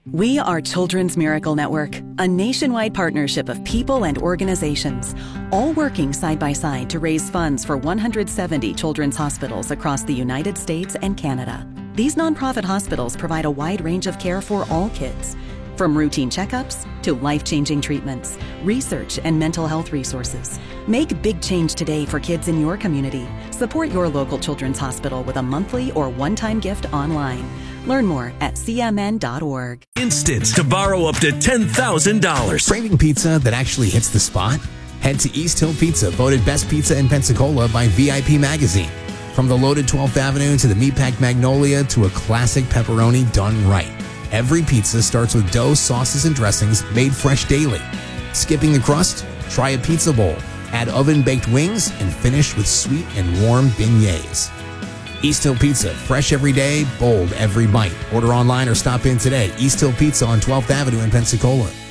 We are Children's Miracle Network, a nationwide partnership of people and organizations, all working side by side to raise funds for 170 children's hospitals across the United States and Canada. These nonprofit hospitals provide a wide range of care for all kids, from routine checkups to life-changing treatments, research, and mental health resources. Make big change today for kids in your community. Support your local children's hospital with a monthly or one-time gift online. Learn more at cmn.org. Instant to borrow up to $10,000. Craving pizza that actually hits the spot? Head to East Hill Pizza, voted best pizza in Pensacola by VIP Magazine. From the loaded 12th Avenue to the meatpack Magnolia to a classic pepperoni done right. Every pizza starts with dough, sauces, and dressings made fresh daily. Skipping the crust? Try a pizza bowl. Add oven-baked wings and finish with sweet and warm beignets. East Hill Pizza, fresh every day, bold every bite. Order online or stop in today. East Hill Pizza on 12th Avenue in Pensacola.